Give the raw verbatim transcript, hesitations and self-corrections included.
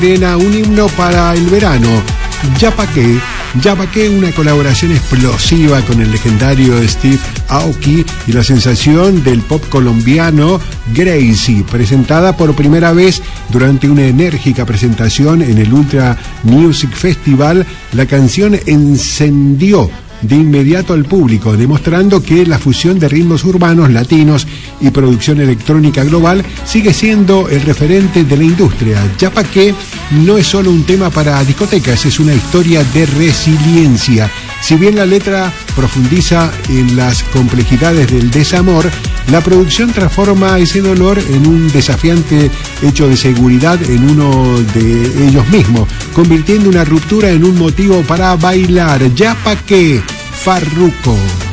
Arena, un himno para el verano. Ya pa' qué, ya pa' qué, una colaboración explosiva con el legendario Steve Aoki y la sensación del pop colombiano Gracie, presentada por primera vez durante una enérgica presentación en el Ultra Music Festival. La canción encendió de inmediato al público, demostrando que la fusión de ritmos urbanos, latinos y producción electrónica global sigue siendo el referente de la industria. Ya pa' qué no es solo un tema para discotecas, es una historia de resiliencia. Si bien la letra profundiza en las complejidades del desamor, la producción transforma ese dolor en un desafiante hecho de seguridad en uno de ellos mismos, convirtiendo una ruptura en un motivo para bailar. Ya pa' qué, Farruko.